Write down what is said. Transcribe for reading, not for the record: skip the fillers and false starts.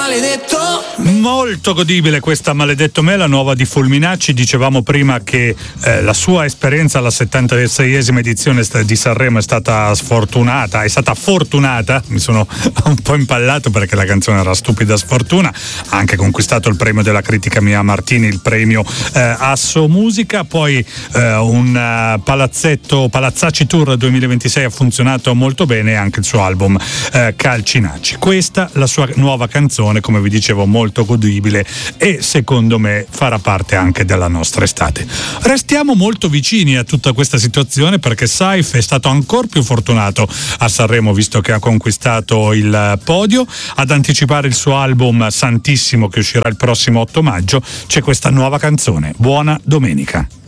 maledetto. Molto godibile questa Maledetto me, la nuova di Fulminacci. Dicevamo prima che la sua esperienza alla 76esima edizione di Sanremo è stata sfortunata, è stata fortunata. Mi sono un po' impallato perché la canzone era stupida sfortuna. Ha anche conquistato il premio della critica Mia Martini, il premio Asso Musica. Poi un Palazzacci Tour 2026 ha funzionato molto bene, e anche il suo album Calcinacci. Questa la sua nuova canzone, come vi dicevo, molto godibile, e secondo me farà parte anche della nostra estate. Restiamo molto vicini a tutta questa situazione perché Saif è stato ancora più fortunato a Sanremo, visto che ha conquistato il podio. Ad anticipare il suo album Santissimo, che uscirà il prossimo 8 maggio, c'è questa nuova canzone, Buona Domenica.